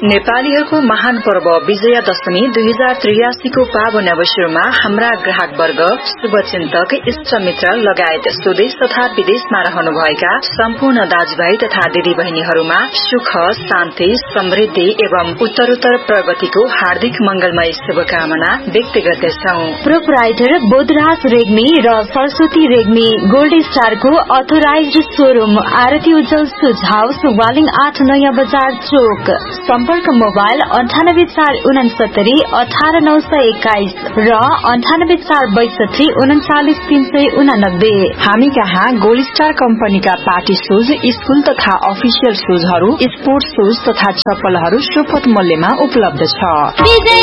नेपालीहरूको महान पर्व विजयादशमी 2083 को पावन अवसरमा हाम्रा ग्राहक वर्ग, शुभचिन्तक, इष्टमित्र लगायत स्वदेश तथा विदेशमा रहनुभएका सम्पूर्ण दाजुभाइ तथा दिदीबहिनीहरूमा सुख, शान्ति, समृद्धि एवं उत्तरोत्तर प्रगतिको हार्दिक मंगलमय शुभकामना व्यक्त गर्दछौ। प्रोपराइटर बोधराज रेग्मी र Saraswati Regmi gold स्टारको authorised showroom आरती उज्जवल सुज हाउस वालिङ 8 नयाँ बजार चोक। सम्पर्क मोबाइल 984669 18921 र 9846 39389। हामी कहाँ गोल्ड स्टार कम्पनीका पार्टी शूज, स्कूल तथा अफिसियल शूजहरू, स्पोर्ट्स शूज तथा चप्पलहरू सुपथ मूल्यमा उपलब्ध छ।